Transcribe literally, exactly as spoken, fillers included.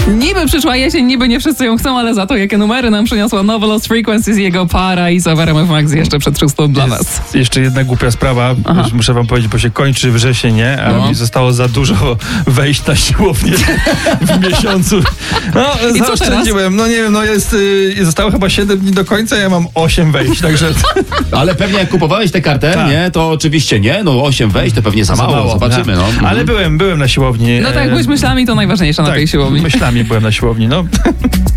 Niby przyszła jesień, niby nie wszyscy ją chcą, ale za to jakie numery nam przyniosła Novel Lost Frequencies i jego para i w R M F Max jeszcze przed szóstą dla nas. Jest jeszcze jedna głupia sprawa, Aha. już muszę wam powiedzieć, bo się kończy wrzesień, nie? A No. mi zostało za dużo wejść na siłownię w miesiącu. No, I co zaoszczędziłem. No nie wiem, no jest, y, zostało chyba siedem dni do końca, ja mam osiem wejść, także... Ale pewnie jak kupowałeś tę kartę, Tak. nie, to oczywiście nie, no osiem wejść to pewnie za mało, zobaczymy, no. Ale byłem, byłem na siłowni. No tak, e, byłeś myślami, to najważniejsze na tak, tej siłowni. myślami byłem na siłowni, no.